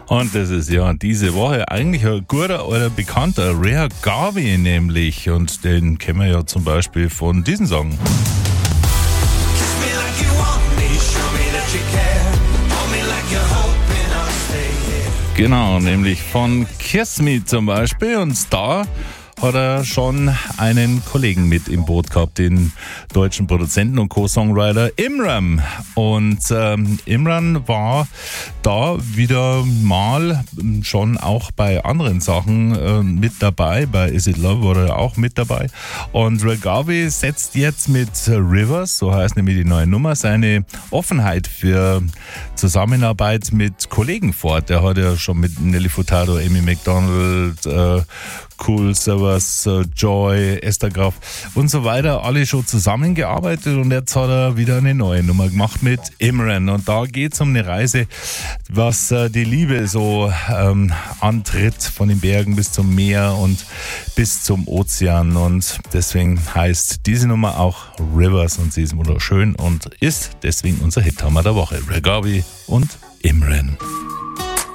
Und das ist ja diese Woche eigentlich ein guter oder bekannter Ray Garvey nämlich. Und den kennen wir ja zum Beispiel von diesem Song. Genau, nämlich von Kiss Me zum Beispiel. Und da hat er schon einen Kollegen mit im Boot gehabt, den deutschen Produzenten und Co-Songwriter Imran. Und Imran war da wieder mal schon auch bei anderen Sachen mit dabei. Bei Is It Love war er auch mit dabei. Und Ray Garvey setzt jetzt mit Rivers, so heißt nämlich die neue Nummer, seine Offenheit für Zusammenarbeit mit Kollegen fort. Der hat ja schon mit Nelly Furtado, Amy Macdonald, Cool Savas, Joy, Esther Graf und so weiter, alle schon zusammengearbeitet, und jetzt hat er wieder eine neue Nummer gemacht mit Imran. Und da geht es um eine Reise, was die Liebe so antritt, von den Bergen bis zum Meer und bis zum Ozean, und deswegen heißt diese Nummer auch Rivers, und sie ist wunderschön und ist deswegen unser Hithammer der Woche. Ray Garvey und Imran.